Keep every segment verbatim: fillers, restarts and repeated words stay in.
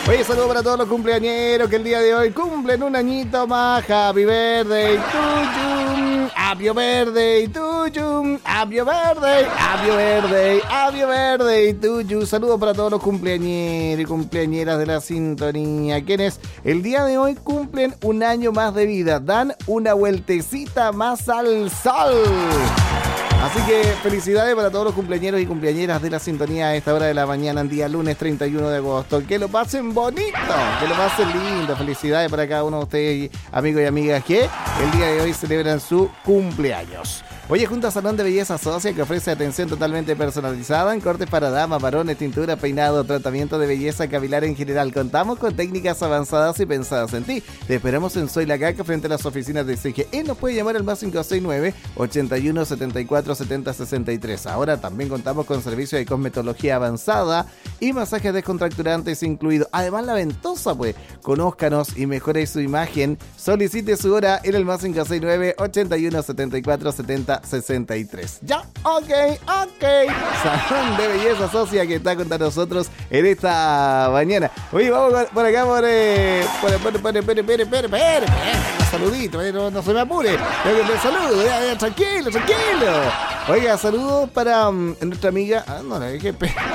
Oye, saludo para todos los cumpleañeros que el día de hoy cumplen un añito más. Happy birthday to you. Happy birthday to you. Happy birthday. Happy birthday. Happy birthday to you. Saludo para todos los cumpleañeros y cumpleañeras de la sintonía, quienes el día de hoy cumplen un año más de vida. Dan una vueltecita más al sol. Así que felicidades para todos los cumpleañeros y cumpleañeras de la sintonía a esta hora de la mañana, en día lunes treinta y uno de agosto. Que lo pasen bonito, que lo pasen lindo. Felicidades para cada uno de ustedes, amigos y amigas, que el día de hoy celebran su cumpleaños. Oye, junto a Salón de Belleza Socia, que ofrece atención totalmente personalizada en cortes para damas, varones, tintura, peinado, tratamiento de belleza capilar en general. Contamos con técnicas avanzadas y pensadas en ti. Te esperamos en Soy La Caca, frente a las oficinas de C G E. Nos puede llamar al más cinco seis nueve, ochenta y uno, setenta y cuatro, setenta, sesenta y tres. Ahora también contamos con servicio de cosmetología avanzada y masajes descontracturantes incluidos. Además, la ventosa, pues, conózcanos y mejore su imagen. Solicite su hora en el más cinco seis nueve, ochenta y uno, setenta y cuatro, setenta, sesenta y tres. Ya, ok, ok. Salón de Belleza Socia que está con nosotros en esta mañana. Oye, vamos por acá por... Eh, por, por, por, por, por, por, por, por, un saludito, eh, no, no se me apure. Saludos, ya, ya, tranquilo, tranquilo. Oiga, saludos para um, nuestra amiga... Ah, no, la dejé...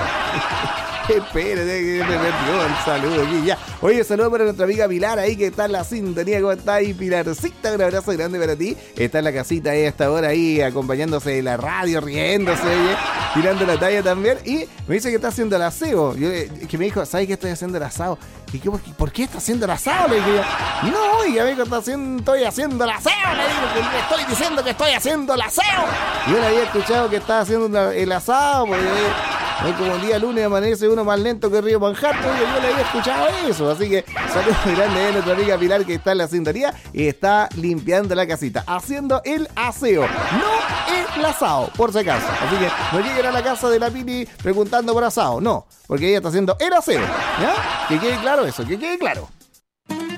Espera, que me perdió el saludo aquí ya. Oye, saludo para nuestra amiga Pilar ahí que está en la sintonía. ¿Cómo está ahí, Pilarcita? Un abrazo grande para ti. Está en la casita ahí a esta hora ahí acompañándose de la radio, riéndose, oye, tirando la talla también. Y me dice que está haciendo el aseo. Yo, que me dijo, ¿sabes que estoy haciendo el asado? ¿Y qué, por qué está haciendo el asado? Le dije yo, no, oiga, amigo, está haciendo, estoy haciendo el aseo. Le digo, que le estoy diciendo que estoy haciendo el aseo. Y yo le había escuchado que estaba haciendo una, el asado, porque hoy como el día lunes amanece uno más lento que Río Manhattan, yo le había escuchado eso. Así que saludos grandes a nuestra amiga Pilar que está en la sintonía y está limpiando la casita, haciendo el aseo, no el asado, por si acaso. Así que no lleguen a la casa de la Pili preguntando por asado, no, porque ella está haciendo el aseo, ¿ya? Que quede claro eso, que quede claro.